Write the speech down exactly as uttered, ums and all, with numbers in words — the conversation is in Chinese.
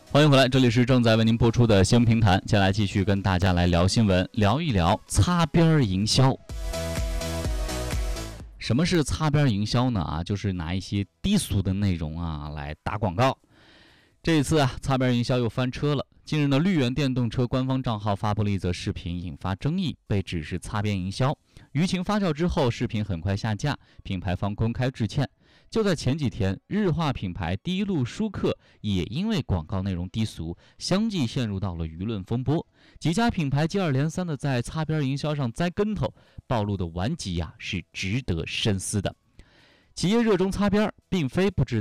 欢迎回来，这里是正在为您播出的新闻评谈。接下来继续跟大家来聊新闻，聊一聊擦边营销。什么是擦边营销呢？啊，就是拿一些低俗的内容啊来打广告。这一次啊，擦边营销又翻车了。近日呢，绿源电动车官方账号发布了一则视频，引发争议，被指是擦边营销。舆情发酵之后，视频很快下架，品牌方公开致歉。就在前几天，日化品牌第一路舒克也因为广告内容低俗，相继陷入到了舆论风波。几家品牌接二连三的在擦边营销上栽跟头，暴露的顽疾呀、啊、是值得深思的。企业热衷擦边，并非不知